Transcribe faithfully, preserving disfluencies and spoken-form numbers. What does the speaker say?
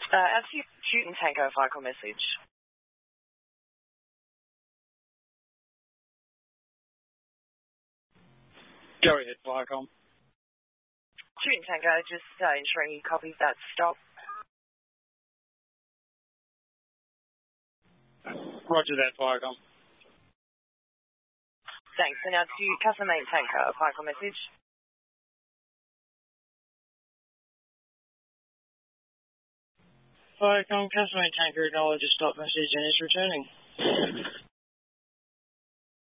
Uh, Altitude Shooting Tango, Viacom message. Go ahead, Viacom. Shooting Tango, just uh, ensuring you copy that stop. Roger that, Viacom. Thanks. And now to Customer Main Tango, Viacom message. Viacom, Customer Main Tango acknowledges stop message and is returning.